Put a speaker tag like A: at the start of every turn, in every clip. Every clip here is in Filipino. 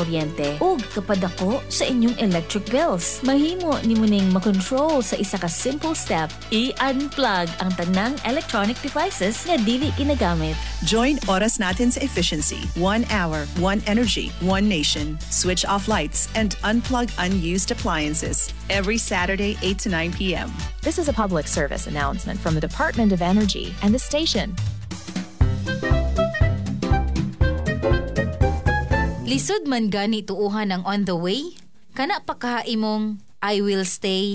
A: kuryente ug kapadako sa inyong electric bills. Mahimo nimo ning makontrol sa isa ka simple step. I-unplug ang tanang electronic devices nga dili ginagamit.
B: Join Oras Natin sa efficiency. 1 hour, 1 energy, 1 nation. Switch off lights and unplug unused appliances every Saturday 8 to 9 p.m.
C: This is a public service announcement from the Department of Energy and the station.
D: Lisod man gani tuuhan ang on the way? Kana pa imong I will stay.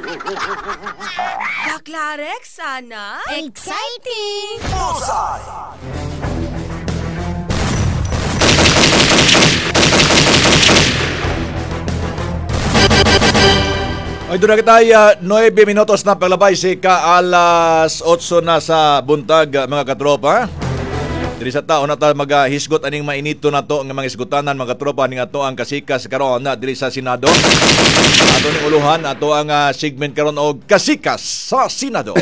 E: Baklarek, sana?
D: Exciting!
F: Ay, doon na kita 9 minutos na paglabay si alas 8 na sa buntag mga katropa. Diri sa tao na tayo maghisgot aning mainito na to ng mga isgutanan mga katropa ning ato ang kasikas karon na diri sa Senado. Ato ning uluhan ato ang segment karon og kasikas sa Senado.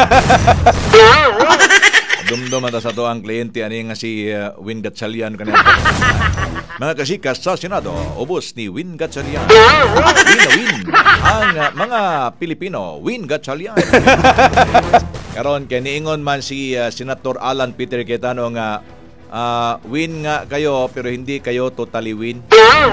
F: Dumdum ata sa to ang kliyente ani nga si Win Gatchalian kanina. Mga kasikas sa Senado, ubos ni Win Gatchalian. Win ang mga Pilipino, Win Gatchalian. Karon kay niingon man si Senator Alan Peter Cayetano nga win nga kayo pero hindi kayo totally win.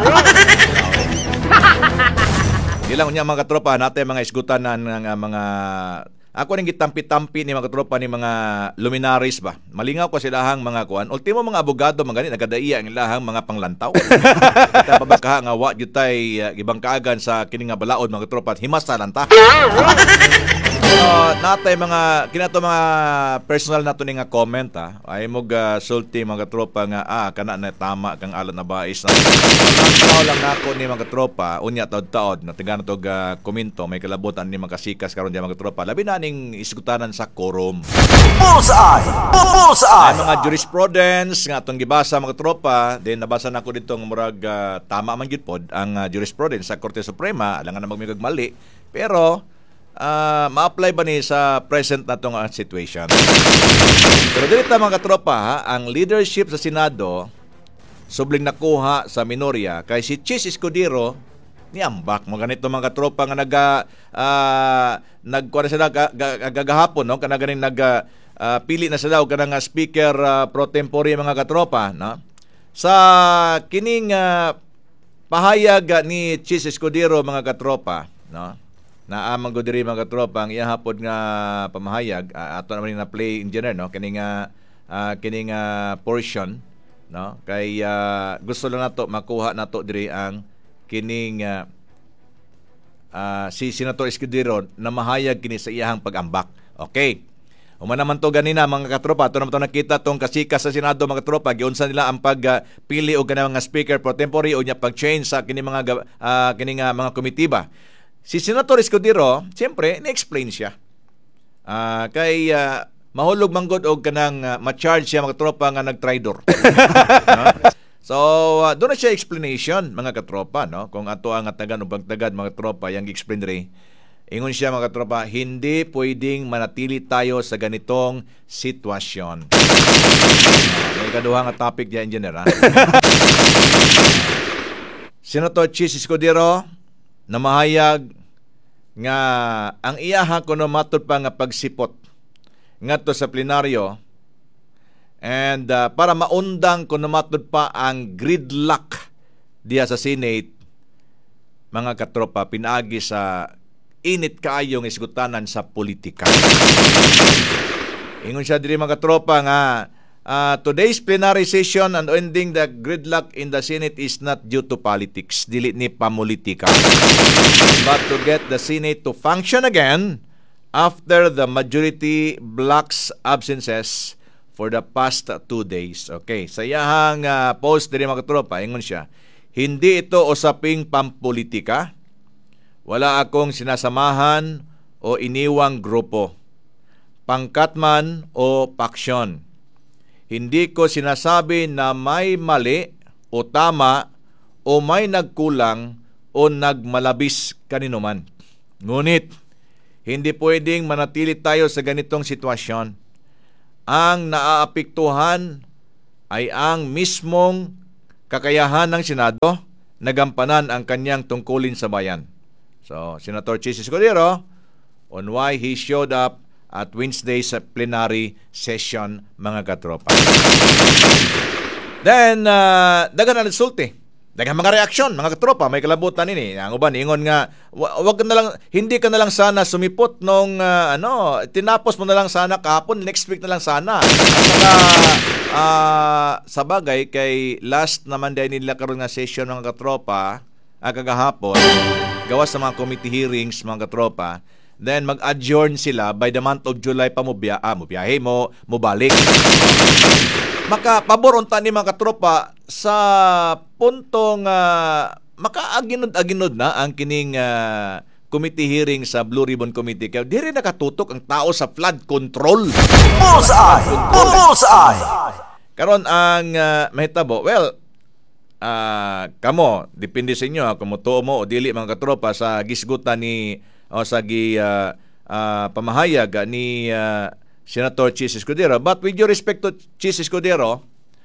F: Dilang unya mga katropa natin mga isgutanan ng mga ako ning gitampi-tampi ni mga katropa ni mga luminaries ba. Malingaw ko silahang mga kuan. Ultimo mga abogado magani nagadaiya ang ilahang mga panglantaw. Kita pabaka nga wa gyud tay ibang kaagan sa kini nga balaod mga katropa himasa lanta. Natay mga kinato mga personal nato ni nga comment ay mog sulti mga tropa nga kana na tama kang alan na bais na tao lang nako ni mga tropa unya taod-taod na tingana tog komento may kalabotan ni mga kasikas karon di mga tropa labi na ning isgutanan sa quorum. Bullseye ay mga jurisprudence nga atong gibasa mga tropa then nabasa nako ditong murag tama man gyud pod ang jurisprudence sa Korte Suprema alangan na magmigag mali pero ma-apply ba ni sa present na itong situation? Pero dito mga katropa, ang leadership sa Senado subling nakuha sa minorya kay si Chis Escudero ni ambak mga ganito mga katropa nga nagkuha na sila gagahapon no? Kana ganing pili na sila kanang speaker pro tempore mga katropa no? Sa kining pahayag ni Chis Escudero mga katropa no? Na amang ko diri mga katropa ang ihapon nga pamahayag ato naman na play engineer no kining portion no kay gusto lang nato makuha nato diri ang kining si Senator Escudero na mahayag kini sa iyahang pag-ambak. Okay. Uma naman to ganina mga katropa ato naman to nakita tong kasikas sa Senado mga katropa giunsa nila ang pagpili og kanang mga speaker pro tempore o nya pag-change sa kining mga komitiba. Si Senator Escudero, siyempre, ni-explain siya. Kay mahulog manggod og kanang ma-charge siya mga tropa nga nag-tridor. No? So, doon na siya explanation mga katropa, no? Kung ato ang atagan o pagtagad mga tropa, yung explain rin. Ingon siya mga katropa, hindi pwedeng manatili tayo sa ganitong sitwasyon. May kaduha nga topic diyan, engineer. Senator Chis Escudero, na mahayag nga ang iyaha kuno matud pa nga pagsipot ngadto sa plenaryo and para maundang kuno matud pa ang gridlock diya sa Senate mga katropa pinaagi sa init kaayong isgutanan sa politika. Ingon siya diri mga katropa nga today's plenary session and ending the gridlock in the Senate is not due to politics, dili ni pamulitika, but to get the Senate to function again after the majority blocks absences for the past 2 days. Okay, sa iyahang post diri mga katropa, ingon siya, hindi ito usaping pampolitika, wala akong sinasamahan o iniwang grupo, pangkat man o paksyon. Hindi ko sinasabi na may mali o tama o may nagkulang o nagmalabis kanino man. Ngunit, hindi pwedeng manatili tayo sa ganitong sitwasyon. Ang naaapektuhan ay ang mismong kakayahan ng Senado na gampanan ang kanyang tungkulin sa bayan. So, Senator Chis Escudero on why he showed up at Wednesday's plenary session, mga katropa. Then, dagan ang resulte. Dagan mga reaksyon, mga katropa, may kalabutan nini. Ang uban, ingon nga, wag ka na lang, hindi ka na lang sana sumipot nung, tinapos mo na lang sana kahapon, next week na lang sana. At saka, sa bagay, kay last naman dahil nila karoon nga session, mga katropa, kagahapon, gawa sa mga committee hearings, mga katropa, then mag-adjourn sila by the month of July pa mo balik. Makapabor unta ni mga katropa sa puntong makaaginod-aginod na ang kining committee hearing sa Blue Ribbon Committee. Kaya di rin nakatutok ang tao sa flood control. Bullseye! Karon ang mahitabo, well, kamo, depende sa inyo kung mutuo mo o dili, mga katropa, sa gisgutan ni o sa pamahayag ni Senator Chis Escudero. But with due respect to Chis Escudero,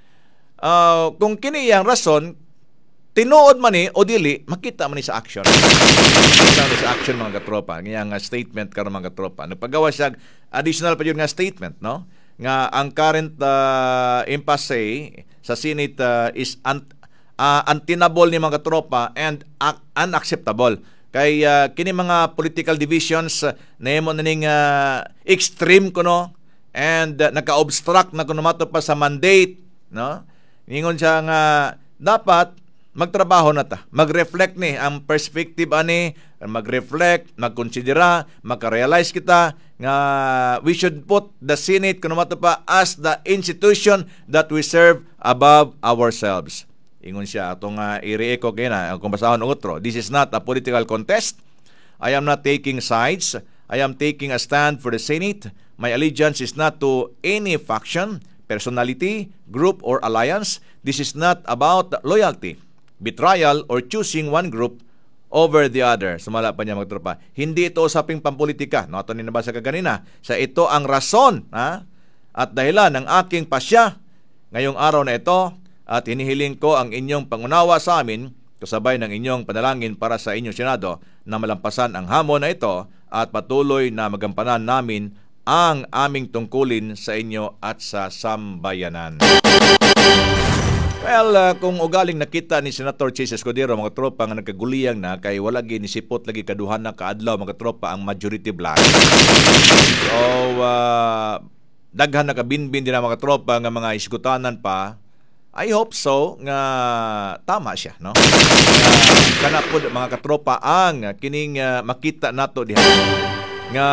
F: kung kini yang rason, tinuod man ni o dili, makita man ni sa action. Makita man ni sa action, mga katropa. Ngayang statement karon, mga katropa. Nagpagawa siya additional pa yun nga statement, no? Nga ang current impasse sa Senate is untenable ni mga katropa and unacceptable. Kay kini mga political divisions nahimo na ning extreme kuno and naka-obstruct na kuno mato pa sa mandate, no? Ningon siya nga dapat magtrabaho na ta. Mag-reflect ni ang perspective ani, mag-reflect, magkonsidera, maka-realize kita nga we should put the Senate kuno mato pa as the institution that we serve above ourselves. Ingon siya, atong i-re-echo kayo na, kung basahon ng utro, this is not a political contest. I am not taking sides. I am taking a stand for the Senate. My allegiance is not to any faction, personality, group, or alliance. This is not about loyalty, betrayal, or choosing one group over the other. Sumala pa niya, magtropa. Hindi ito usaping pampolitika. No, ito ninabasa ka kanina. Sa ito ang rason at dahilan ng aking pasya ngayong araw na ito. At hinihiling ko ang inyong pangunawa sa amin kasabay ng inyong panalangin para sa inyong Senado na malampasan ang hamon na ito at patuloy na magampanan namin ang aming tungkulin sa inyo at sa sambayanan. Well, kung ugaling nakita ni Senator Chis Escudero, mga tropa, nga nagkaguliyang na kay wala ginisipot lagi kaduhan na kaadlaw, mga tropa, ang majority black. So, daghan na kabinbin din ang mga tropa nga mga iskutanan pa. I hope so nga tama siya, no? Kana pod, mga katropa, ang kining makita nato diha nga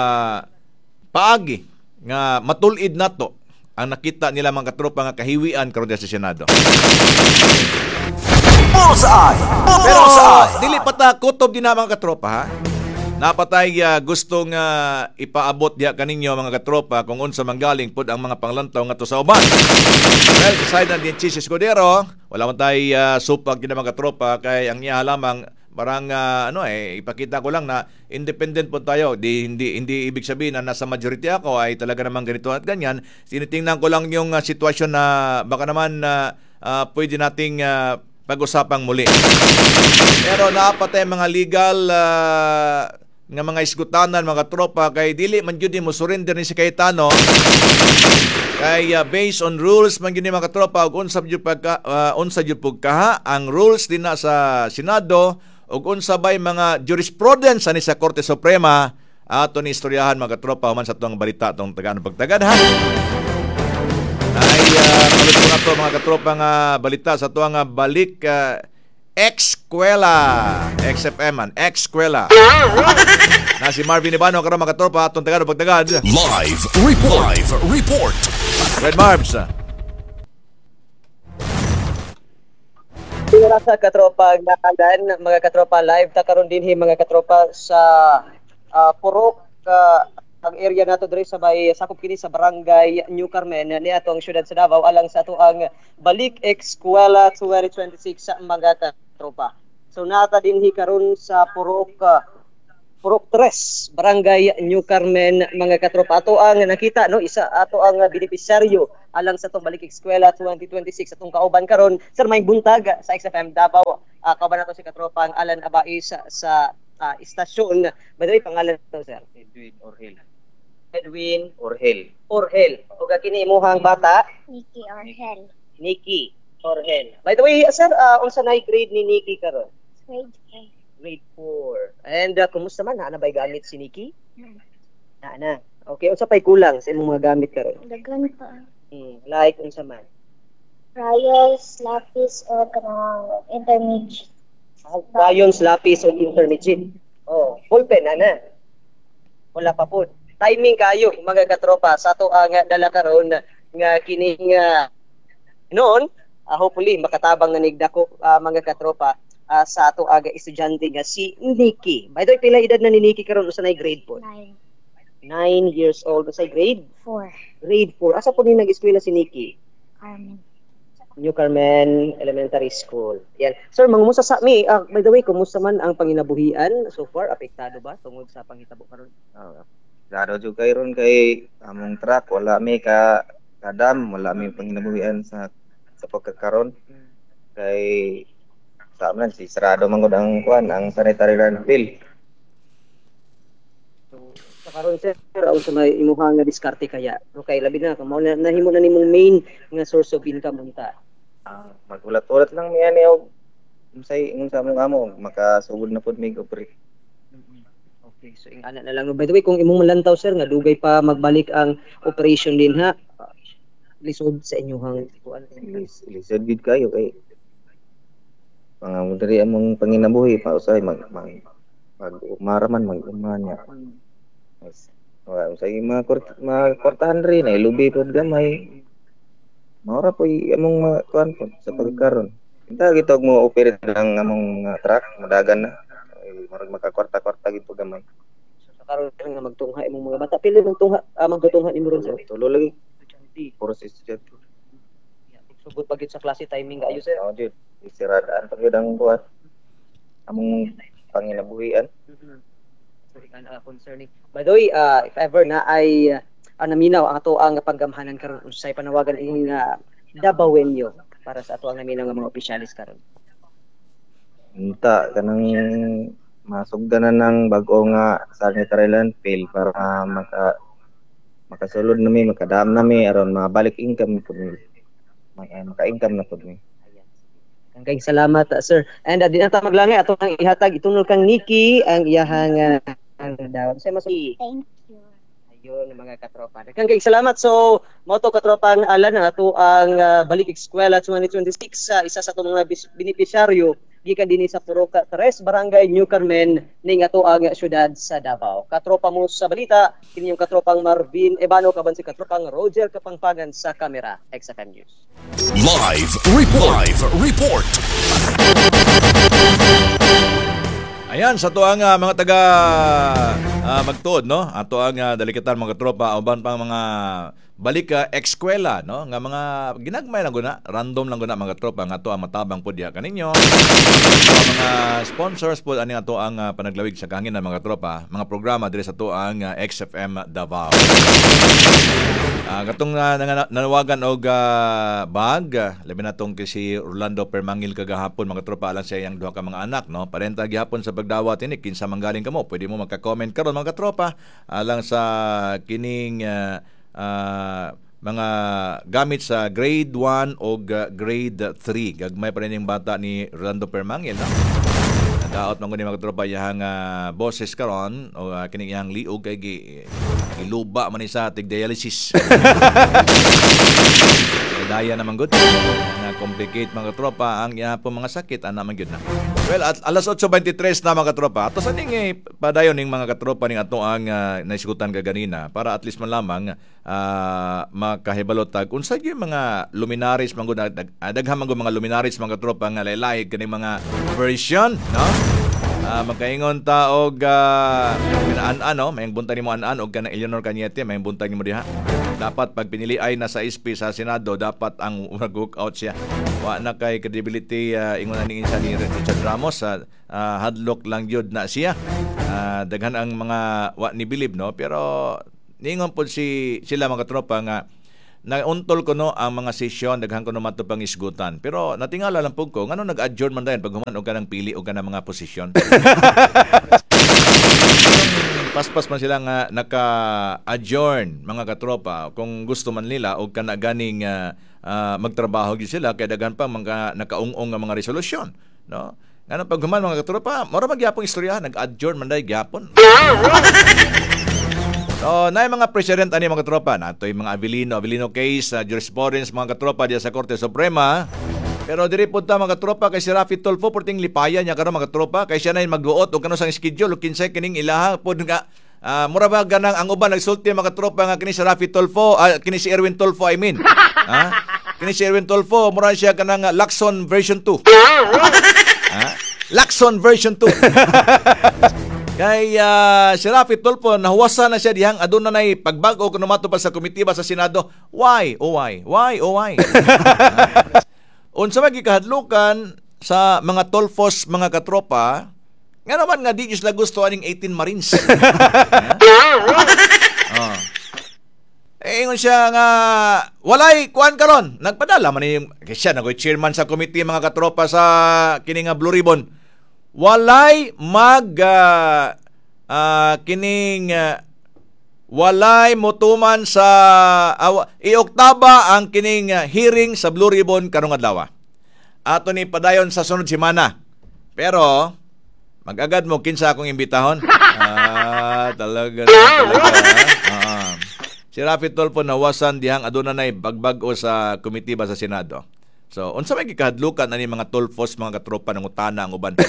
F: paagi nga matulid nato ang nakita nila, mga katropa, nga kahiwian karon sa Senado. Bullseye! Pero dili pa ta kutob din na, mga katropa, ha? Napatay gustong ipaabot diya kaninyo, mga katropa, kung unsa manggaling pod ang mga panglantaw nga to sa uban. Well, sa side ng Chis Escudero, wala man tay supag din, mga katropa, kay ang iya lamang parang ipakita ko lang na independent po tayo. Hindi ibig sabihin na nasa majority ako ay talaga naman ganito at ganyan. Tinitingnan ko lang yung sitwasyon na baka naman pwede nating pag-usapang muli. Pero naapatay mga legal nga mga isgutanan, mga tropa, kay dili man jud mo surrender ni si Cayetano. Kay based on rules man gyud, mga tropa, ug unsa jud pagka ang rules din na sa Senado ug unsa bay mga jurisprudence ani sa Korte Suprema ato ni istoryahan, mga tropa, human sa tuang balita tong tagaan pagtagad, ha. Ay palit ko na to, mga katropa, nga balita sa tuang balik XFM man, Eskwela. Na si Marvin Ibano karon, mga katropa, atong tagaan pagtagad.
G: Live report.
F: Red Marbs.
H: Tingala sa katropa nakalan, mga katropa, live ta karon dinhi, mga katropa, sa Purok, ang area nato diri sa may sakop kini sa barangay New Carmen ni ato ang syudad sa Davao, alang sa ato ang Balik Eskwela 2026 sa mga katropa. So nata dinhi karon sa Purok Purok 3, Barangay New Carmen, mga katropa. Ato ang nakita, no, isa ato ang beneficiaryo alang sa itong balik eskwela 2026 atong kauban karon. Sir, may buntag sa XFM Davao. Kauban nato si katropa ang Alan Abai sa istasyon. By the way, pangalan to, sir?
I: Edwin Orhel.
H: Edwin
I: Orhel.
H: Orhel. O kini imuhang bata?
J: Nikki Orhel.
H: Nikki Orhel. By the way, sir, unsa nay grade ni Nikki karon?
J: Grade 5.
H: Grade 4. And kumusta man? Na ba'y gamit si Nikki? Na. Okay, unsa pa'y kulang sa imong mga gamit karon?
J: Dagan pa.
H: Like unsa man?
J: Crayons, lapis, o kanang intermediate.
H: Crayons, lapis, o intermediate. Oh, ballpen, ana. Wala pa po. Timing kayo, mga katropa, sa ato ang dala karon nga kining noon, hopefully makatabang na nigdako mga katropa sa ato aga estudyante nga si Nikki. By the way, pila edad na ni Nikki karon usa nay grade po?
J: 9.
H: 9 years old sa grade
J: 4.
H: Grade 4. Asa po ni nag-eskwela si Nikki?
J: Carmen.
H: New Carmen Elementary School. Yan. Sir, mangumusta sa mi. By the way, kumusta man ang panginabuhian so far? Apektado ba tungod sa panghitabo karon?
I: Laro jud kay ron kay among truck wala mi ka kadam, wala mi panginabuhian sa pagkakaron. Kay sa amin si sarado man gud ang kuan ang sanitary landfill.
H: Sa karon sir, sa may imuhang nga diskarte kaya. Okay, labi na kamo na nahimo na nimong main nga source of income unta.
I: Magulat-ulat lang mi ani og unsa among amo makasugod na pud mig operate.
H: Okay, so ingana na lang. By the way, kung imong malantaw sir nga dugay pa magbalik ang operation din ha. Lisod sa inyong kuan.
I: Lisod gid kayo kay mga diri among panginabuhi pa usay umaraman mag-umanya. Usay mga kwartahan rin ay lubi pod gamay. Maura po among kuan po sa pagkaron. Kita gitog mo operate lang among truck madagan na. Ay murag makakwarta-kwarta gid po gamay.
H: Sa karon nga magtungha imong mga bata pili magtungha imo ron sir.
I: Tulo lagi. Process jud.
H: Sugod pagit sa klase timing kayo sir.
I: Oo jud. Isiradaan pagid ang buhat. Among panginabuhian.
H: Concerning. By the way, if ever na ay naminaw ang ato ang panggamhanan karon unsay panawagan ining Dabawenyo para sa ato ang naminaw nga mga opisyalis karon.
I: Unta kanang masugdanan ng bag-o nga sanitary landfill para makasulod nami, makadam nami aron mabalik income pud mi. Maka-income na pud mi.
H: Kang salamat sir. And di na ta maglangay ato ang ihatag itungol kang Nikki ang iyahang daw. Say mas
J: Thank you.
H: ayun mga katropa. Kang salamat. So mo to katropa ang Alan ang ato ang balik eskwela 2026 isa sa atong mga beneficiaryo gikan dinhi sa Purok 3 Barangay New Carmen ning ato ang syudad sa Davao. Katropa mo sa balita kini yung katropang Marvin Ebano kaban si katropang Roger Kapangpangan sa kamera XFM News.
G: Live report.
F: Ayan, sa tuang mga taga magtuod, no? Ato ang dalikatan mga tropa, uban pang mga balik eskwela, no? Nga mga ginagmay lang guna, random lang guna mga tropa, nga ato ang matabang po diya kaninyo. Mga sponsors po, ani ato ang panaglawig sa kangin ng mga tropa, mga programa diri sa ato ang XFM Davao. Katong nanawagan og bag, labi na tong si Orlando Permangil kagahapon mga tropa alang sa iyang duha ka mga anak, no? Parenta gihapon sa pagdawat ini kinsa manggaling kamo, pwede mo magka-comment karon mga tropa alang sa kining mga gamit sa grade 1 o grade 3. Gagmay pa rin yung bata ni Orlando Permangil, no? Daot man guni mga tropa yang boses karon o kining iyang liog kay giluba man ni sa tig dialysis. Daya naman gud na complicate mga tropa ang iyapon mga sakit ana man gyud na. Well, at alas 8:23 na mga tropa. Ato sa ning padayon ning mga katropa ning ato ang naisgutan kaganina para at least man lamang makahibalot tag unsa gyud mga luminaries man gud daghang man gud mga luminaries mga tropa nga laylay kini mga version, no? Magkaingon ta og ano, may buntag nimo an og kana Eleanor Cañete, may buntag nimo diha. Dapat pag pinili ay nasa SP sa Senado, dapat ang mag-walk out siya. Wa na kay credibility ingon ni insa ni Richard Ramos hadlock lang yun na siya. Daghan ang mga wa ni believe, no, pero ningon po sila mga katropa nga nauntol ko no ang mga sesyon, daghan ko no mato pang isgutan, pero natingala lang po ko ngano nag-adjourn man dayon pag human og kanang pili og kanang mga posisyon. Paspas man sila nga naka-adjourn mga katropa kung gusto man nila og kana ganing magtrabaho gyud sila kay daghan pa mga nakaung-ong nga mga resolusyon, no. Ngano pag human mga katropa, mura magyapong istorya, nag-adjourn man day gyapon. So, na mga president ani mga katropa, nato yung mga Avelino case, jurisprudence mga katropa diya sa Korte Suprema. Pero diri pud ta mga katropa kay si Rafi Tulfo porting lipaya niya karon mga katropa kay siya na magduot og kano sang schedule ug kinsay kining ilaha pud nga mura ba ganang ang uban nagsulti mga katropa nga kini si Rafi Tulfo, kini si Erwin Tulfo I mean. Kini si Erwin Tulfo mura siya kanang Lacson version 2. Lacson version 2. Kay si Rafi Tulfo nahuwasan na siya dihang aduna nay pagbago kuno matupad sa komitiba sa Senado. Why? Unsa man gikahadlukan sa mga Tulfos mga katropa nga naman nga di sila gusto aning 18 Marines. Ingon siya nga walay kuan karon nagpadala man yung siya nagoy chairman sa committee mga katropa sa kini nga Blue Ribbon. Walay walay motuman sa i-Oktaba ang kining hearing sa Blue Ribbon karong adlaw. Ato ni padayon sa sunod semana. Pero mag-agad mo kinsa akong imbitahon. Talaga. Si Rafi Tulfo nawasan dihang aduna nay bagbag-o sa komitiba sa Senado. So, unsa may gikahadlukan ani mga Tulfos mga katropa ng utana ang uban?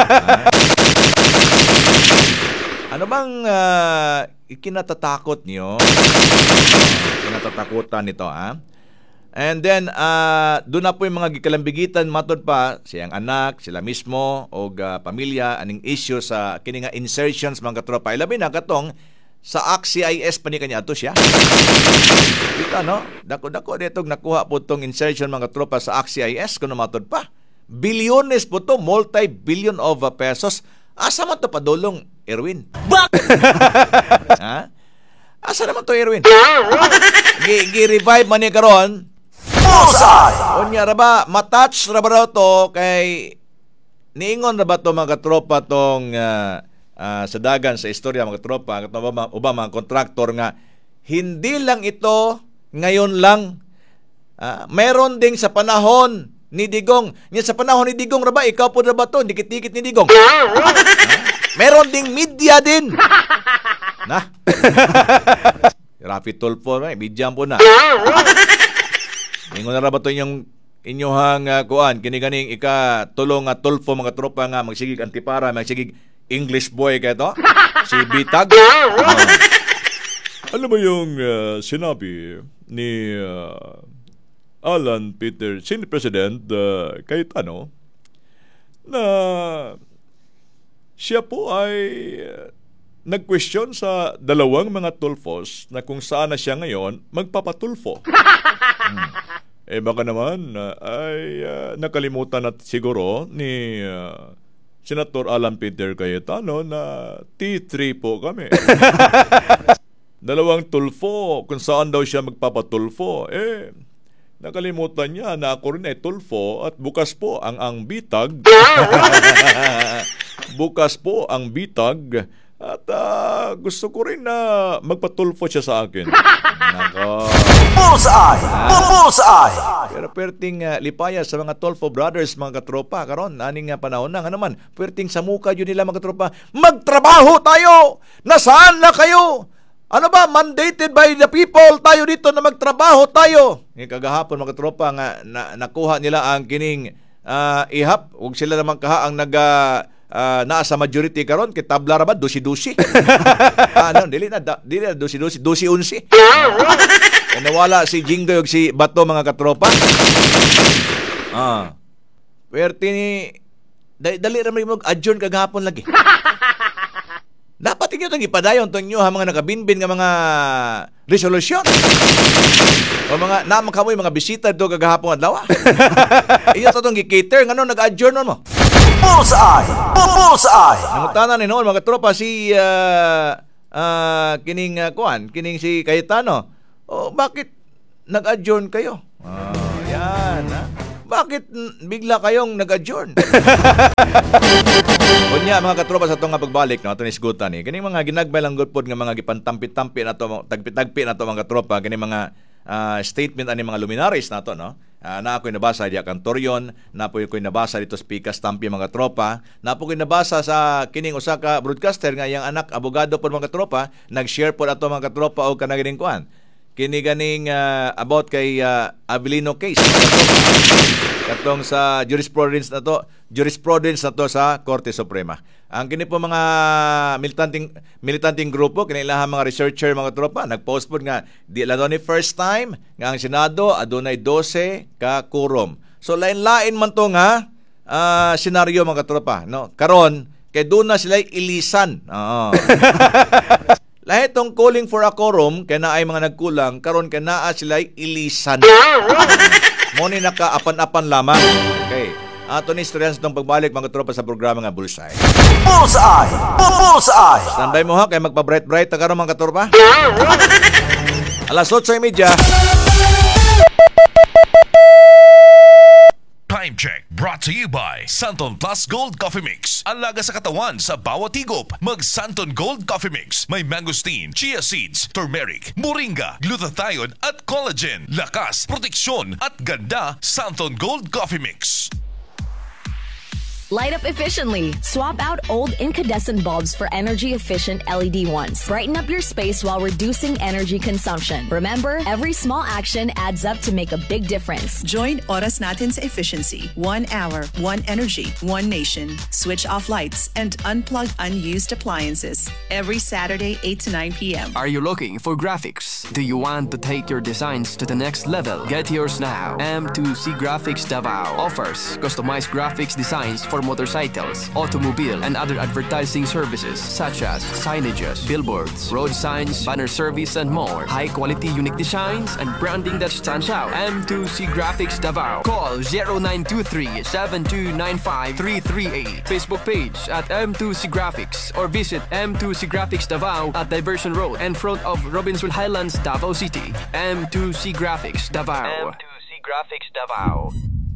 F: Ano bang ikinatatakot niyo? Kinatatakutan nito, And then, doon na po yung mga gikalambigitan matod pa, siyang anak, sila mismo, o pamilya, aning issue sa kini nga insertions mga katropa. Ilabi na katong sa ACT-CIS pa ni kanya ato siya. Kita, no? Dako-dako dito nakuha po itong insertion mga tropa sa ACT-CIS kung namatod pa. Bilyones po to, multi-billion of pesos. Asa man to padulong, Erwin? Asa naman to, Erwin? Gi-revive man ni karon. Unya ra ba, matouch ra ba to kay niingon ra ba to mga tropa tong sa dagan sa istorya mga tropa mga kontraktor nga hindi lang ito ngayon lang, meron ding sa panahon ni Digong. Sa panahon ni Digong raba, ikaw po raba to, dikit-dikit ni Digong. Meron ding media din. Na. Rafi Tulfo, media po na. Ingon na raba to inyong kuan kini-ganing ikatulong nga Tulfo mga tropa nga magsigig antipara, magsigig English boy kaya to? Si Bitag? Alam mo yung sinabi ni Alan Peter, Senate President Cayetano, na siya po ay nag-question sa dalawang mga Tulfos na kung saan na siya ngayon magpapatulfo. Baka naman ay nakalimutan na siguro ni Senator Alan Peter Cayetano na T3 po kami. Dalawang tulfo, kung saan daw siya magpapatulfo. Nakalimutan niya na ako rin ay tulfo at bukas po ang bitag. Bukas po ang bitag at gusto ko rin na magpatulfo siya sa akin. Nako. Bullseye! Pero perting lipaya sa mga Tulfo brothers, mga katropa, karon aning panahon na nga naman, perting sa muka yun nila mga katropa, magtrabaho tayo! Nasaan na kayo? Ano ba, mandated by the people tayo dito na magtrabaho tayo? Kagahapon mga katropa, nga, nakuha nila ang kining ihap, huwag sila naman kaha ang naa sa majority karon kay tabla ra ba dusi-dusi. Dili na dusi-dusi, dusi-unsi. Nawala si Jinggoy ug si Bato mga katropa. Perti ni dali ra may mag-adjourn kagahapon lagi. Dapat inyo itong ipadayon itong inyo mga nakabinbin nga mga resolusyon. O mga naman kamoy mga bisita ito kagahapon adlaw. Iyo itong gi-cater, nga nag-adjourn mo.
G: Bullseye! Bullseye!
F: Nangutanan ni noon mga katropa si kining si Cayetano. Bakit nag-adjourn kayo? Yan ha. Bakit bigla kayong nag-adjourn? Kunya mga katropa sa itong pagbalik no, ito nisgutan ni. Kining mga ginagbay lang gudpod nga mga gipantampi-tampi na to, tagpi-tagpi na to mga katropa, kining mga statement ani mga luminaries na to no. Na ako'y nabasa di Cantorion, na po ko'y nabasa dito sa Pikas Tampi mga tropa, na po ko'y nabasa sa kining usa ka broadcaster nga yang anak abogado po mga tropa, nag-share po ato mga tropa og kanang kuan. Kini ganing about kay Avelino case katong sa jurisprudence na to sa Korte Suprema. Ang kini po mga militanting grupo, kini ilang mga researcher mga tropa, nagpost po nga di lang ni first time nga ang Senado adunay 12 ka quorum. So lain-lain man to nga senaryo mga tropa, no? Karon kay doon na sila ilisan. Lahat tong calling for a quorum kay naay mga nagkulang, karon kay naa sila ilisan. Mo ni naka-apan-apan lamang. Okay. Ato ni istorya sa itong pagbalik mga tropa sa programa nga Bullseye.
G: Bullseye! Bullseye!
F: Standby mo ha, kay magpa-bright-bright na karon mga tropa. Alas 8:30.
G: Time check brought to you by Santon Plus Gold Coffee Mix. Ang laga sa katawan sa bawat higop. Mag Santon Gold Coffee Mix. May mangosteen, chia seeds, turmeric, moringa, glutathione at collagen. Lakas, proteksyon at ganda. Santon Gold Coffee Mix.
K: Light up efficiently. Swap out old incandescent bulbs for energy-efficient LED ones. Brighten up your space while reducing energy consumption. Remember, every small action adds up to make a big difference.
B: Join Oras Natin sa efficiency. 1 hour, 1 energy, 1 nation. Switch off lights and unplug unused appliances. Every Saturday, 8 to 9 p.m.
L: Are you looking for graphics? Do you want to take your designs to the next level? Get yours now. M2C Graphics Davao offers customized graphics designs for motorcycles, automobile, and other advertising services such as signages, billboards, road signs, banner service, and more. High-quality unique designs and branding that stands out. M2C Graphics Davao. Call 0923-7295-338. Facebook page at M2C Graphics or visit M2C Graphics Davao at Diversion Road in front of Robinson Highlands, Davao City. M2C Graphics Davao. M2C Graphics Davao.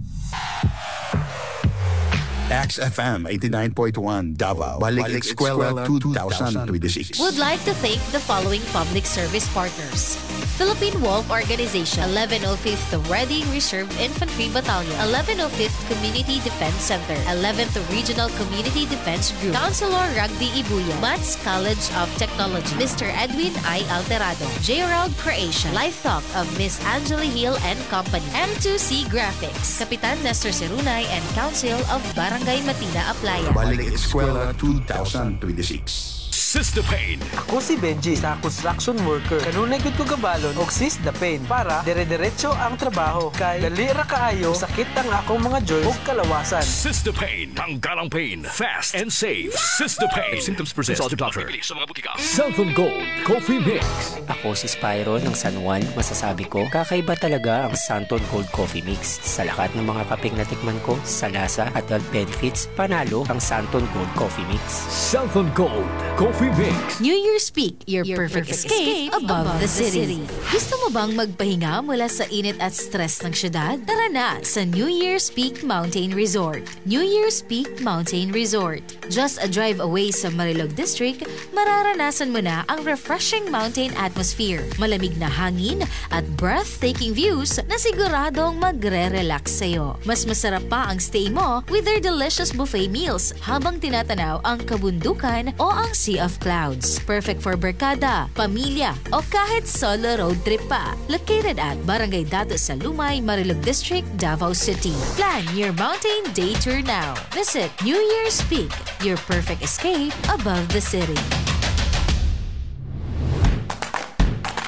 M: XFM 89.1 Davao. Balik Eskwela 2026.
N: Would like to thank the following public service partners. Philippine Wolf Organization, 1105th Reading Reserve Infantry Battalion, 1105th Community Defense Center, 11th Regional Community Defense Group, Councilor Ragdi Ibuya, Mats College of Technology, Mr. Edwin I. Alterado, J-Round Creation, Life Talk of Miss Angela Hill and Company, M2C Graphics, Kapitan Nestor Serunay and Council of Barangay Matina Aplaya.
M: Balik Eskwela 2026.
O: Sis the Pain.
P: Ako si Benji sa construction worker. Kanunay gud ko gabalon og Sis the Pain para dire-diretso ang trabaho. Kay dali ra kaayo sakit ang akong mga joints ug kalawasan.
O: Sis the Pain. Tanggal ang pain. Fast and safe. Sis the Pain. If symptoms persist, consult your doctor. Sa mga butika. Santon Gold Coffee Mix.
Q: Ako si Spyro ng San Juan. Masasabi ko, kakaiba talaga ang Santon Gold Coffee Mix. Sa lahat ng mga kapeng natikman ko, sa lasa at health benefits, panalo ang Santon Gold Coffee Mix.
O: Santon Gold Coffee Mix.
N: New Year's Peak, your perfect escape above the city. Gusto mo bang magpahinga mula sa init at stress ng syudad? Tara na sa New Year's Peak Mountain Resort. New Year's Peak Mountain Resort. Just a drive away sa Marilog District, mararanasan mo na ang refreshing mountain atmosphere, malamig na hangin at breathtaking views na siguradong magre-relax sa'yo. Mas masarap pa ang stay mo with their delicious buffet meals habang tinatanaw ang kabundukan o ang sea of clouds. Perfect for barkada, pamilya, o kahit solo road trip pa. Located at Barangay Dato sa Lumay, Marilog District, Davao City. Plan your mountain day tour now. Visit New Year's Peak, your perfect escape above the city.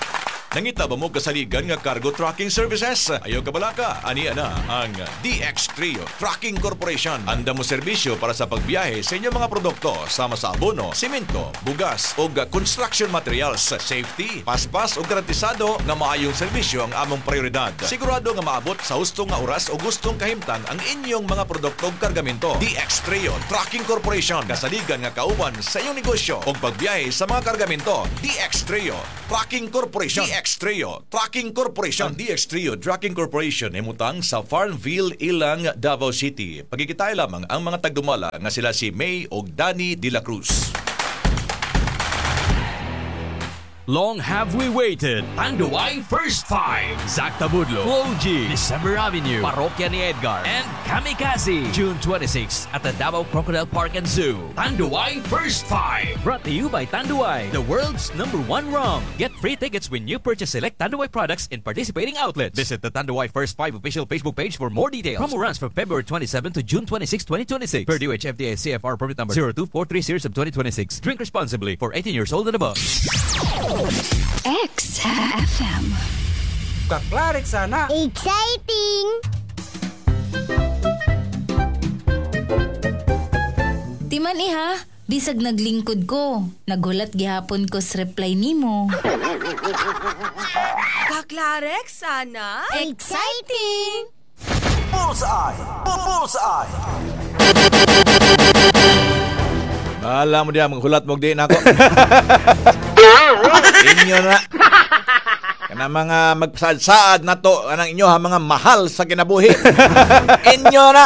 F: Nangita ba mo kasaligan nga cargo tracking services? Ayaw ka balaka, aniya na ang DX Trio Trucking Corporation. Anda mo serbisyo para sa pagbiyahe sa inyong mga produkto sama sa abono, simento, bugas o construction materials. Safety, paspas o garantisado nga maayong serbisyo ang among prioridad. Sigurado nga maabot sa hustong nga oras o gustong kahimtang ang inyong mga produkto o kargamento. DX Trio Trucking Corporation, kasaligan nga kauban sa inyong negosyo o pagbiyahe sa mga kargamento. DX Trio Trucking Corporation. DX Trio Trucking Corporation. Ang DX Trio Trucking Corporation ay mutang sa Farmville, Ilang, Davao City. Pagkikitay lamang ang mga tagdumala nga sila si May o Danny De La Cruz.
O: Long have we waited. Tanduay First Five. Zac Tabudlo, Floji, December Avenue, Parokya ni Edgar, and Kamikaze. June 26 at the Davao Crocodile Park and Zoo. Tanduay First Five. Brought to you by Tanduay, the world's #1 rum. Get free tickets when you purchase select Tanduay products in participating outlets. Visit the Tanduay First Five official Facebook page for more details. Promo runs from February 27 to June 26, 2026. Per DOH FDA CFR permit number 02430 series of 2026. Drink responsibly for 18 years old and above.
R: XFM.
P: Kaklarik sana.
R: Exciting!
D: Timan iha, bisag naglingkod ko. Nagulat gihapon ko sa reply nimo.
E: Kaklarek sana.
R: Exciting!
P: Bullseye! Bullseye!
F: Alam mo diya, maghulat mo di na ako. Inyo na. Kana mga magsaad na to, anang inyo ha, mga mahal sa kinabuhi. Inyo na.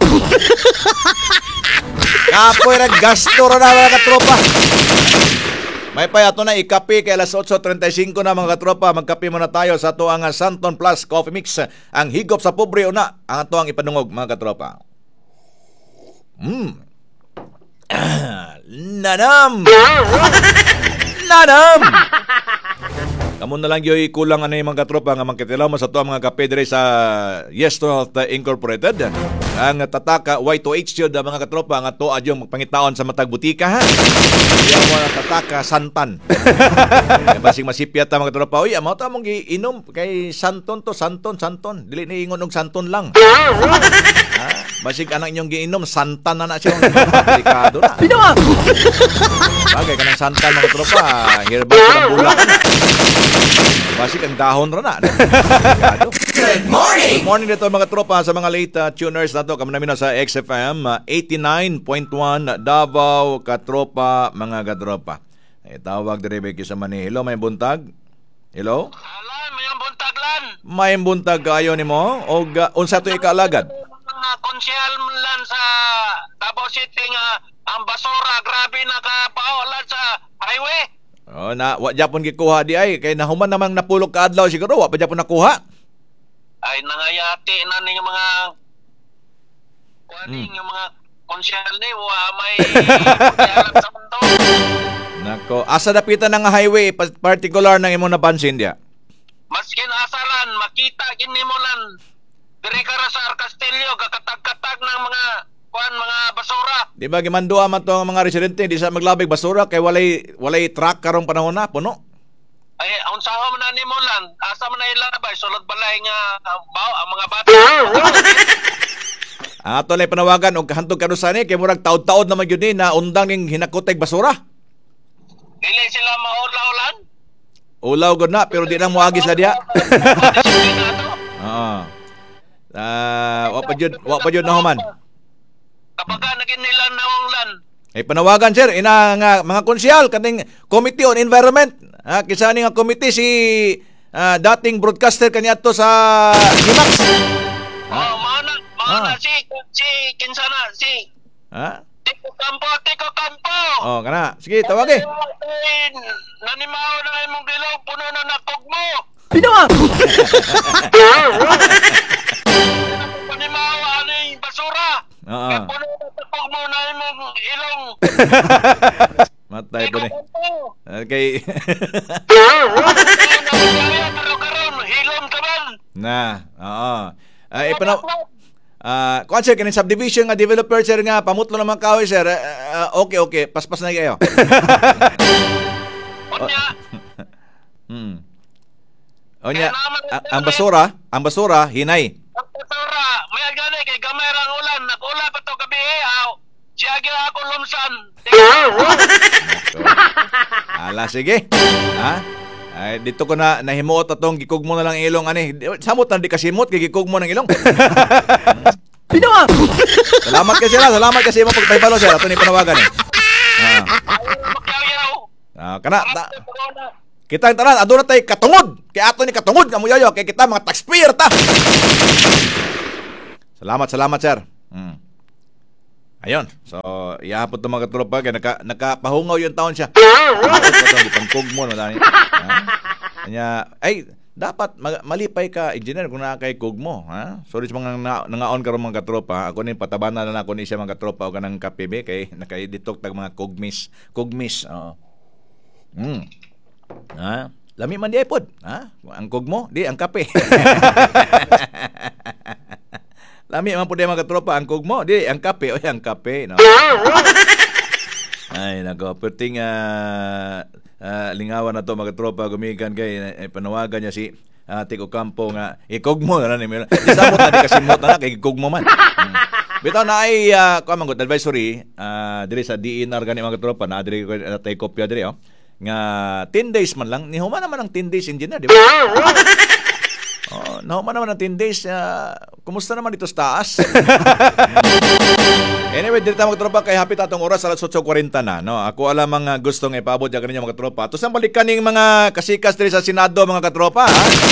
F: Kapoy na gasto na mga katropa. May payato na ikapi kay alas 8:35 na mga katropa. Magkapi muna tayo sa ito ang Santon Plus Coffee Mix. Ang higop sa pobre una. Ang ito ang ipanungog mga katropa. Nanam! Nanam! Kamu na lang yoy kulang ano yung mga katropa nga magkatilaw mo sa ito mga kapedre sa Yes North Incorporated. Ang tataka Y2H yun mga katropa nga to adyong magpangitaon sa matag butika ha. Yung mga tataka santan. Basing masipyat mga katropa. Uy, amaw ta mong iinom kay santon to, santon. Dili na ingon og santon lang. Basig anang inyong giinom, santan na siya. Delikado na. Bagay ka ng santan mga katropa. Herbal ko ng bulak na. Basig ang dahon na. Good morning! Good morning dito mga tropa sa mga late tuners na to. Kami namin sa XFM 89.1 Davao Katropa mga katropa. Tawag dire sa mani. Hello, may buntag? Hello? May buntag kayo ni mo? O unsa to ikaalagad?
S: Konsyal lan sa Davao City nga ang basura grabe nakapaolan sa highway.
F: Oh, na wa japon gikuha di ay kay nahuman namang napulog ka adlaw siguro wa pa japon nakuha.
S: Ay nangayati na ning mga kuaning yung mga konsyal ni wa may sa mundo.
F: Nako, asa dapitan nga highway particular nang imong napansin dia?
S: Maskin asalan makita kini mo lan dire ka sa Castillo kakatag-katag ng mga mga basura.
F: Di ba gimandua man to mga residente di sa maglabig basura kay walay truck karong panahon na puno.
S: Ay unsa man na nimo lan asa man na ilabay sulod balay nga bao ang mga bata.
F: Ato lay panawagan og kahantog kanusa ni kay murag taud-taud na magyud ni na undang ning hinakuteg basura.
S: Dili sila maulaw-ulan.
F: Ulaw gud na pero di na moagi sa diha. Oo. Wa pa jud na human.
S: Kapag naging nila nawanglan.
F: Ay panawagan sir ina nga mga konsyal kaning Committee on Environment. Kisa ni nga committee si dating broadcaster kaniadto sa Himax.
S: Mana si kinsana si. Tiko Campo.
F: Oh, kana. Sige, tawagi.
S: Nanimaw na imong dilaw puno na nakog mo.
F: Pinawa.
S: Nanimaw ani basura. Kaya puno na nakog mo na imong ilong.
F: Matay po ni. Okay.
S: Hilom ka man.
F: Oo. Kuan sir, kanin subdivision nga developer sir nga pamutlo naman kahoy sir. Okay. Paspas na kayo. O niya, ang basura, hinay.
S: Ang basura, may gani kay gamay rang ulan, nag-ula pa to gabi siya gyud ako lumsan.
F: Ala, sige. Ha? Ay, dito ko na nahimuot atong gikog mo na lang ilong ani. Samot na di kasimot kay gikog mo ng ilong. Pinawa. Salamat kasi mo pagpaybalo sir. Ato ni panawagan eh. Kana kita ang tanan aduna tay katungod. Kay ato ni katungod nga muyayo kay kita mga taxpayer ta. Salamat sir. Ayun. So, iapot ng mga katropa kay nakapahungaw yung taon siya. Ipangkog mo no dani. Kanya ay dapat malipay ka engineer kung nakakay kog mo, ha? Sorry sa mga nangaon karon mga katropa. Ako ni patabanan na ako ni siya mga katropa o kanang KPB kay nakaiditok tag mga kogmis. Oo. Ha? Lami man di pod, ha? Ang kog mo, di ang kape. Lami man po di mga katropa, ang kog mo, di ang kape, ang kape, no? Ay, nako, perting lingawan na to mga katropa, gumikan kay panawagan niya si Tiko Campo nga, ikog mo, di samot na, di kasimot na, kay ikog mo man. Bitaw na ay, kuha advisory, diri sa DNR gani mga katropa, na diri ko natay kopya diri, nga 10 days man lang, ni human naman ang 10 days engineer, di ba? Nahuman naman ng 10 days. Kumusta naman dito sa taas? Anyway, dito mga tropa, kay hapit atong oras, alas 8:40 na. No? Ako alam ang gustong ipaabot yung kanina mga tropa. Tapos ang balikan ng mga kasikas dito sa Senado, mga katropa.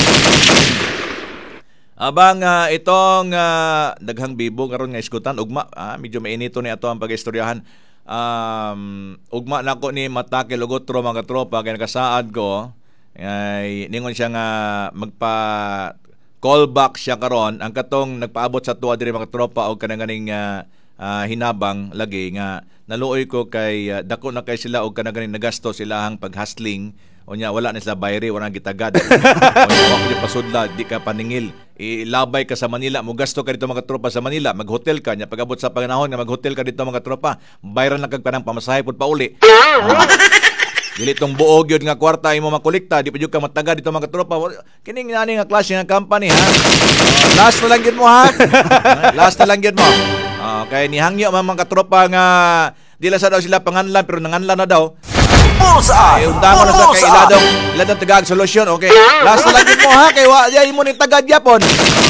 F: Abang itong daghang bibo karon nga iskutan, ugma. Medyo mainito ni ato ang pag-istoryahan. Ugma na ko ni Matake Lugotro, mga katropa, kaya nakasaad ko. Ay ningon siya nga magpa callback siya karon ang katong nagpaabot sa tuwa diri mga tropa og kanang hinabang lagi nga naluoy ko kay dako na kay sila og kanang nagasto silahang paghustling unya wala na sila bayri wala gitagad unya wa ko pasudla di ka paningil ilabay ka sa Manila mo gasto ka dito mga tropa sa Manila maghotel ka nya pag-abot sa panahon nga maghotel ka dito mga tropa bayran lang kag panang pamasahe pud pauli. Dili tong buog yun nga kwarta imo makolekta, di pa jud ka mataga dito mga tropa. Kining nani nga klase nga company ha. Last na lang yun mo ha. Last na lang yun mo. Kay nihangyo mga tropa nga dila sa daw sila panganlan pero nanganlan na daw. Ay undangon na sa kay iladong tagag solusyon. Okay. Last na lang yun mo ha kay wa di mo ni tagad yapon.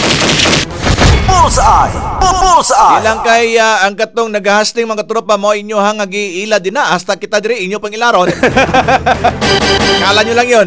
F: Bullseye. Ilang kay ang katong naghahasting mga tropa mo inyo hang ila din na hasta kita diri inyo pang ilaron. Kala nyo lang yun.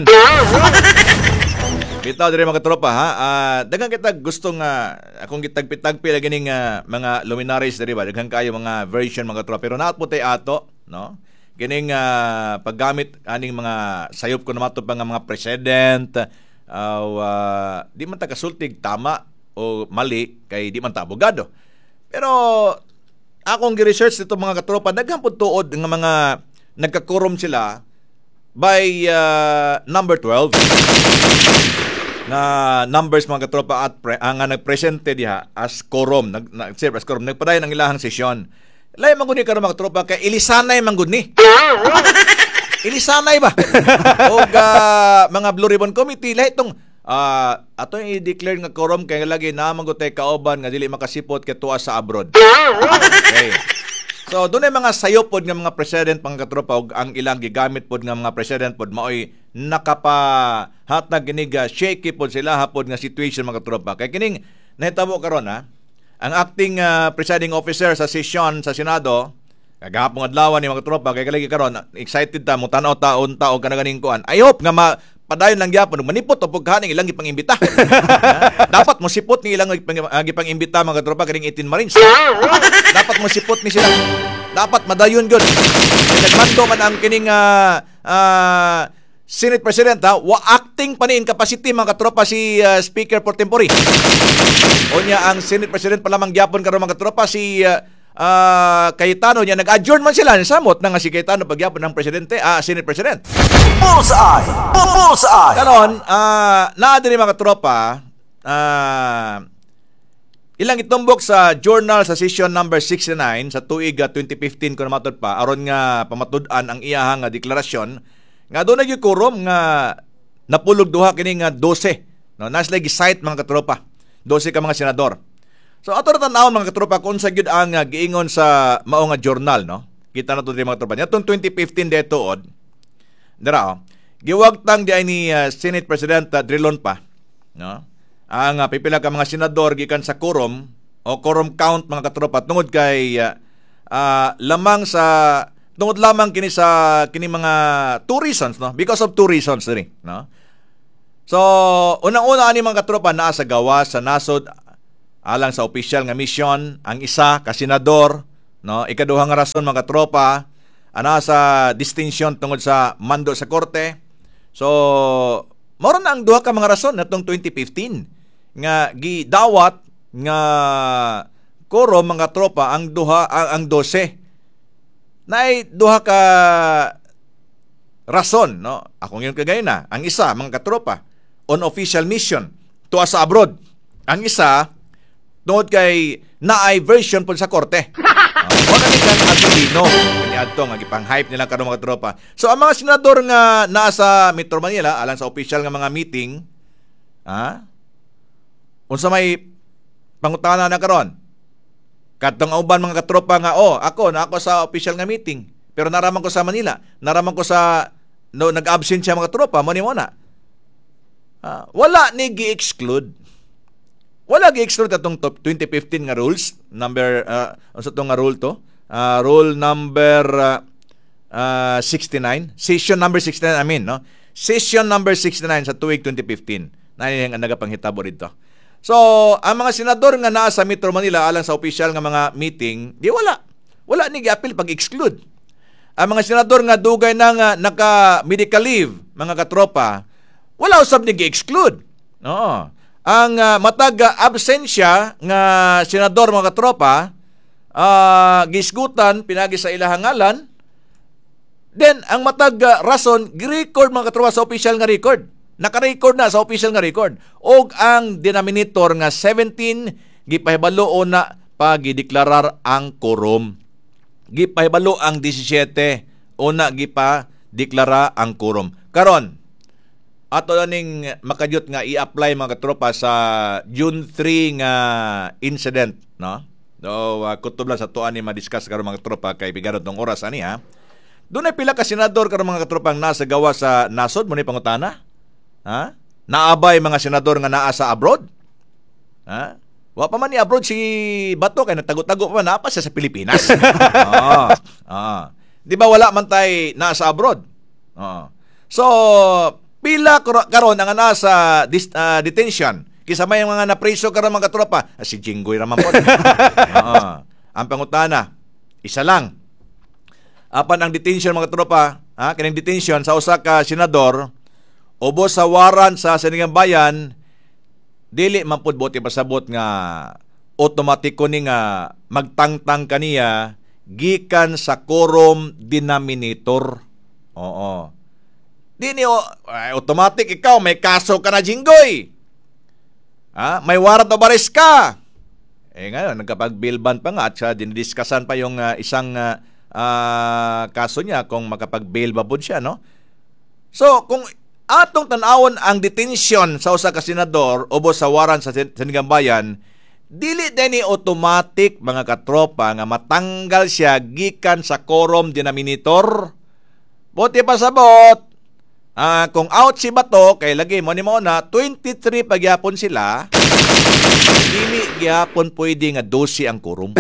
F: Bitaw diri mga tropa ha. Daghang kita gustong akong gitagpitagpi lagi ning mga luminaries diri ba daghang kayo mga version mga tropa pero naat po tay ato no. Kining paggamit aning mga sayop ko naman to pa nga mga president di man ta kasultig tama o mali kay di man ta abogado. Pero akong gi-research dito mga katropa daghang pud tuod nga mga nagkakurom sila by number 12 na numbers mga katropa at ang nagpresente diha as quorum nag-serve as quorum nagpadayon ang ilahang sesyon. Lay man gud ni karon mga katropa kay ilisanay man gud ni. Ilisanay ba? Og mga Blue Ribbon Committee lahi tong ato i-declare nga quorum kay lagi na magutay kauban nga dili makasipot kay tuwa sa abroad. Okay. So dunay mga sayopod nga mga president mga katropa og ang ilang gigamit pod nga mga president pod maoy nakapahatag kinig shaky pod sila hapod nga situation mga katropa. Kay kining nahitabo karon ang acting presiding officer sa session sa Senado kagahapon adlaw ni mga tropa kay kalagi karon excited ta mo tan-aw taon og kanaganing kuan. I hope nga padayon lang gyapon manipot o pagkaning ilang gipangimbita. Dapat mo sipot ni ilang gipangimbita mga tropa kaning 18 Marines. Dapat mo sipot ni sila. Dapat madayon gyud. Nagmando man ang kining Senate President wa acting pa ni in capacity mga tropa si Speaker pro tempore. Onya ang Senate President pa lamang gyapon karon mga tropa si Cayetano niya nag-adjourn man sila samot na nga si Cayetano pagyapon ng presidente Senate President. Bullseye. Karon naa diri mga tropa ilang itumbok sa journal sa session number 69 sa tuig 2015 kun matud pa aron nga pamatud-an ang iyahang deklarasyon nga doon nagikurom nga napulog duha kini nga 12. No, nasla gi-cite mga katropa. 12 ka mga senador. So ato na tan-awon mga katropa kung sa gyud ang giingon sa mao nga journal, no. Kita na to diri mga katropa. Nitong 2015 detood. Dira giwagtang di ay ni Senate President Drilon pa, no. Ang pipila ka mga senador gikan sa quorum o quorum count mga katropa tungod kay lamang sa tungod lamang kini sa kini mga two reasons, no. Because of two reasons rin, no. So, unang-una ani mga katropa naa sa gawas sa nasod alang sa official nga mission, ang isa ka senador, no, ikaduha nga rason mga katropa ana sa distinction tungod sa mando sa korte. So, mao na ang duha ka mga rason natong 2015 nga gidawat nga quorum mga tropa ang duha ang 12. Naay duha ka rason, no. Ako ngayon kagay na. Ang isa mga katropa on official mission tuwa sa abroad. Ang isa tungod kay naay version po sa korte. Wala ni kan Aquilino ni adto nga gipang-hype nila karon mga tropa. So ang mga senador nga naa sa Metro Manila alang sa official nga mga meeting, unsa may pangutana na karon? Kadtong uban mga katropa nga ako sa official nga meeting pero naraman ko sa Manila, naraman ko sa nag-absent siya mga tropa mo ni mo na. Wala ni gi-exclude. Wala gi-exclude atong 2015 nga rules number unsa to nga rule to? Rule number 69, session number 69 no. Session number 69 sa tuig 2015. Nani nga nagapanghitabo dito. So, ang mga senador nga naa sa Metro Manila alang sa official nga mga meeting, di wala. Wala ni gi-appeal pag-exclude. Ang mga senador nga dugay na nga naka-medical leave, mga katropa, wala usab ni gi-exclude. No. Ang matag absensya nga senador mga katropa, gisgutan pinagi sa ilahang ngalan. Then ang matag rason gi-record mga katropa sa official nga record. Naka-record na sa official nga record. Og ang denominator nga 17 gipahibalo na pagideklarar ang quorum. Gipahibalo ang 17 una gipa-deklara ang quorum. Karon ato ning makadyot nga i-apply mga katropa sa June 3 nga incident, no? So, kutob lang sa tuan ni ma-discuss karon mga katropa kay bigarod tong oras ani ha. Doon ay pila ka senador karon mga katropang nasa gawa sa nasod mo ni pangutana? Ha? Naabay mga senador nga naa sa abroad? Ha? Wa pa man ni abroad si Bato kay natago-tago pa man pa siya sa Pilipinas. Di ba wala man tay nasa abroad? So, pila karon ang nasa detention. Kisa may mga napriso karon mga katropa. Si Jinggoy raman po. Ang pangutana, isa lang. Apan ang detention mga katropa, kining detention sa usa ka senador, ubos sa waran sa Sinigang Bayan, dili man pud bote pasabot nga automatiko ni nga magtangtang kaniya gikan sa quorum denominator. Oo. Di ni automatic ikaw may kaso ka na Jinggoy. May warrant of arrest ka. Ngayon nagkapag-bail bond pa nga at siya dinidiskussan pa yung isang kaso niya kung makapag-bail ba po siya, no? So, kung atong tanawon ang detention sa usa ka senador ubos sa warrant sa Sinigang Bayan, dili din ni automatic mga katropa nga matanggal siya gikan sa quorum denominator. Buti pa sabot. Kung out si Bato, kay lagi mo ni mo na 23 pagyapon sila, dili gyapon pwede nga 12 ang quorum.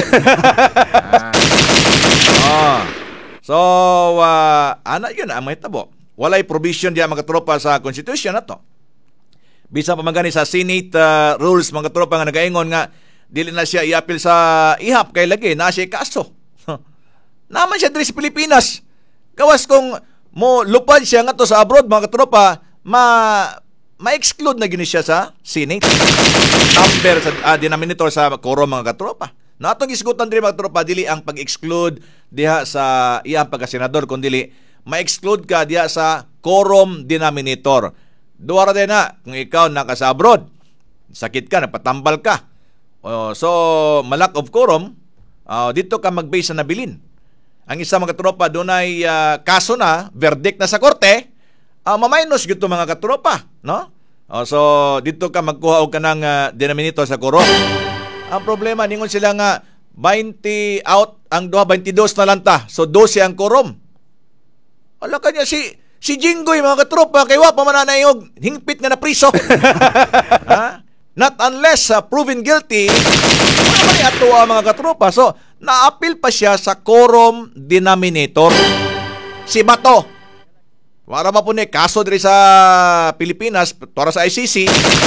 F: So, ana yun ang may tabo. Walay provision diya mga tropa sa Constitution na to. Bisa pa magani sa Senate rules mga tropa nga nagaingon nga dili na siya i-appeal sa ihap kay lagi na siya kaso. Naman siya diri sa Pilipinas. Gawas kung mo lupad siya nga to sa abroad mga katropa, ma-exclude na gini siya sa Senate. Number sa denominator sa quorum mga katropa. Na atong isgutan diri mga katropa, dili ang pag-exclude diha sa iyang pagka-senador kundi ma-exclude ka diha sa quorum denominator. Duwara din na kung ikaw naka sa abroad, sakit ka, napatambal ka. So malack of quorum, dito ka mag-base sa nabilin. Ang isa mga tropa doon ay kaso na, verdict na sa korte, maminus gito mga katropa, no? So dito ka magkuha og kanang denominator sa quorum. Ang problema ningon sila nga 20 out ang duha 22 na lang ta. So 12 ang quorum. Ala kanya si Jinggoy mga katropa kay wa pa man na og hingpit nga na priso. Ha? Not unless proven guilty, wala man ato mga katropa. So na-appeal pa siya sa quorum denominator. Si Bato. Wala ba po ni kaso diri sa Pilipinas para sa ICC.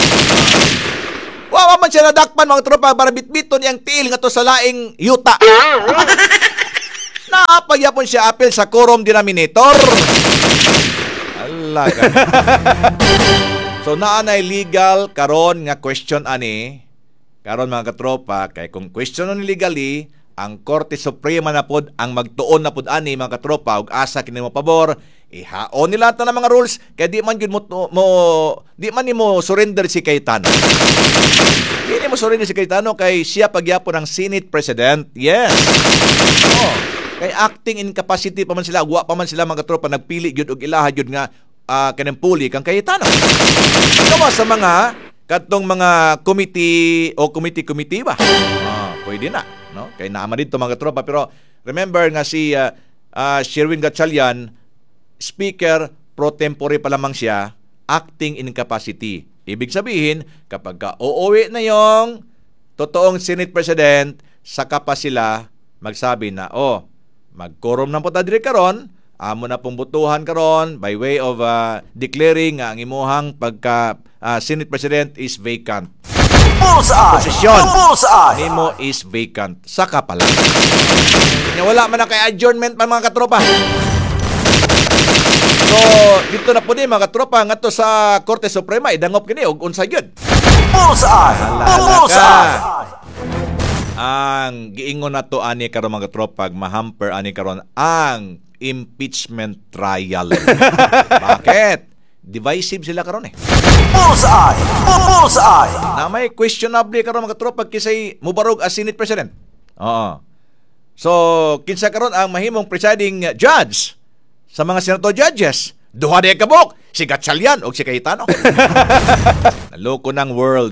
F: Wawa man siya nadakpan mga tropa para bitbiton yang tiil nga to sa laing yuta. Naapagyapon siya apel sa quorum denominator. Allah ka. So naanay legal karon nga question ani. Karon mga katropa kay kung question on legally ang Korte Suprema na pod ang magtuon na pod ani mga katropa ug asa kini mo pabor ihaon nila ta ng mga rules kay di man gyud di man nimo surrender si Cayetano. Di nimo surrender si Cayetano kay siya pagyapon ng Senate President. Yes. Kay acting incapacity pa man sila, wa pa man sila mga katropa nagpili gyud og ilaha gyud nga kanang puli kang Cayetano. Kawa sa mga katong mga committee o committee ba? Pwede na, no? Kay naama dito mga tropa pero remember nga si Sherwin Gatchalian, speaker pro tempore pa lamang siya, acting incapacity. Ibig sabihin, kapag uuwi na yung totoong Senate President, saka pa sila magsabi na, mag-quorum na po ta diri karon, amo na pong butuhan karon by way of declaring ang imuhang pagka Senate President is vacant. Posisyon nimo is vacant. Saka pala. Wala man na kay adjournment pa mga katropa. So, dito na po ni mga katropa ngadto sa Korte Suprema idangop kini og unsa gyud. Ang giingon nato ani karon mga katropa mahamper ani karon ang impeachment trial. Bakit? Divisive sila karon eh. Bullseye! Na may questionable karon mga tropa kisay mubarog as Senate President. Oo. So, kinsa karon ang mahimong presiding judge sa mga senator judges? Duha de kabok, si Gatchalian o si Cayetano. Naloko ng world.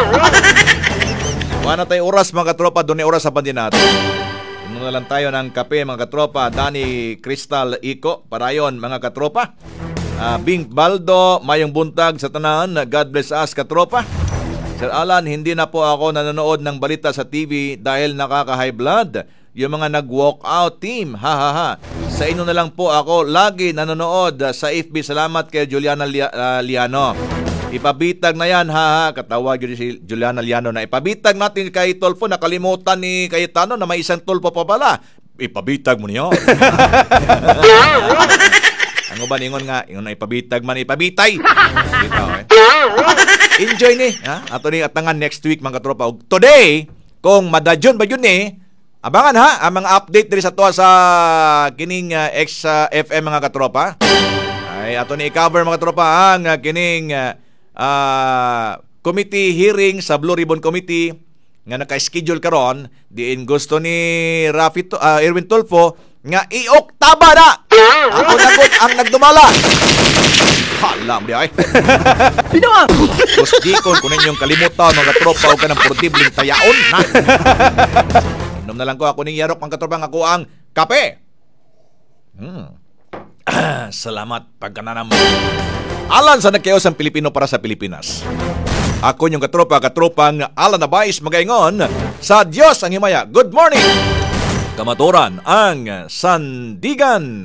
F: Wala tayo oras mga tropa, doon oras sa pandin natin. Inom na lang tayo ng kape mga katropa. Danny Crystal Iko, parayon mga katropa. Bing Baldo, mayong buntag sa tanan. God bless us katropa. Sir Alan, hindi na po ako nanonood ng balita sa TV dahil nakaka-high blood. Yung mga nag-walk out team, ha. Sa inyo na lang po ako lagi nanonood sa FB. Salamat kay Juliana Liano. Ipabitag na yan, ha. Katawag yun si Juliana Liano na ipabitag natin kay Tolfo. Nakalimutan ni Cayetano na may isang Tolfo pa pala. Ipabitag mo niyo. Ang uban ingon nga, ingon na ipabitag man ipabitay. Bitaw, eh. Enjoy ni, ha? Ato ni atangan next week mga katropa. Today, kung madadyon ba yun abangan ha ang mga update diri sa tuwa sa kining XFM mga katropa. Ay ato ni i-cover mga katropa ang kining committee hearing sa Blue Ribbon Committee nga naka-schedule karon diin gusto ni Erwin Tulfo nga i-oktaba na. Ako nagot ang nagdumala. Hala mo di ay. Binuang. Kus dikon kunin yung kalimutan mga tropa o ka ng portibling tayaon na. Inom na lang ko ako ning yarok mga katropa ako ang kape. Salamat pagkananam. Alan sa nagkaos ang Pilipino para sa Pilipinas. Ako yung katropang Alan Nabais magaingon sa Diyos ang himaya. Good morning. Kamaturan ang Sandigan.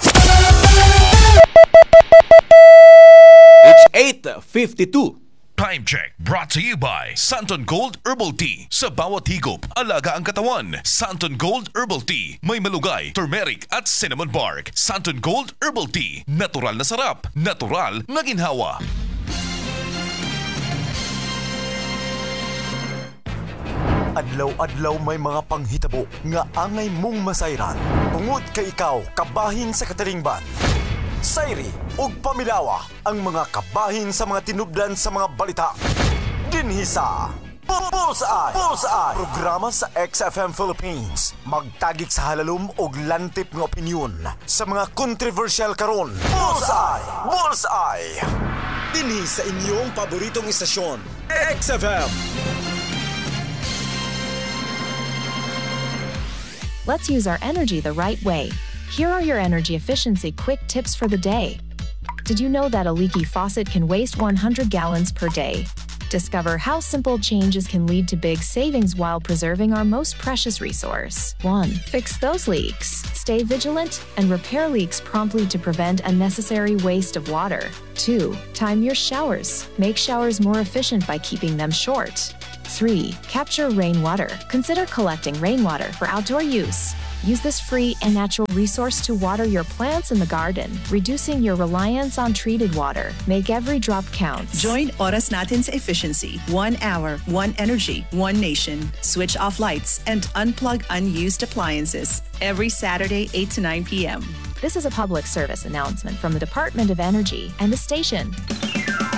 F: It's 8:52.
G: Time check brought to you by Santon Gold Herbal Tea. Sa bawat higop, alaga ang katawan. Santon Gold Herbal Tea. May malugay, turmeric at cinnamon bark. Santon Gold Herbal Tea. Natural na sarap. Natural na ginhawa.
T: Adlaw-adlaw may mga panghitabo nga angay mong masayran. Tungod kay ikaw, kabahin sa katalingban. Sayri ug pamilawa ang mga kabahin sa mga tinubdan sa mga balita. Dinhi sa Bullseye! Bullseye! Programa sa XFM Philippines. Magtagik sa halalum og lantip nga opinyon sa mga controversial karon. Bullseye! Bullseye! Dinhi sa inyong paboritong istasyon, XFM.
C: Let's use our energy the right way. Here are your energy efficiency quick tips for the day. Did you know that a leaky faucet can waste 100 gallons per day? Discover how simple changes can lead to big savings while preserving our most precious resource. 1. Fix those leaks. Stay vigilant and repair leaks promptly to prevent unnecessary waste of water. 2. Time your showers. Make showers more efficient by keeping them short. 3. Capture rainwater. Consider collecting rainwater for outdoor use. Use this free and natural resource to water your plants in the garden, reducing your reliance on treated water. Make every drop count.
B: Join Oras Natin sa Efficiency. 1 hour, 1 energy, 1 nation. Switch off lights and unplug unused appliances. Every Saturday, 8 to 9 p.m.
C: This is a public service announcement from the Department of Energy and the station.